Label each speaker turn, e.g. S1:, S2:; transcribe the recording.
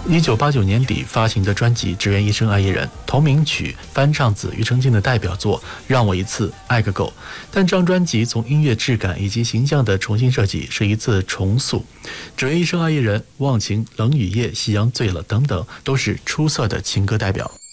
S1: 1989年底发行的专辑《只愿一生爱一人》，同名曲翻唱自庾澄庆的代表作《让我一次爱个够》，但这张专辑从音乐质感以及形象的重新设计是一次重塑。《只愿一生爱一人》、《忘情》、《冷雨夜》、《夕阳醉了》等等，都是出色的情歌代表。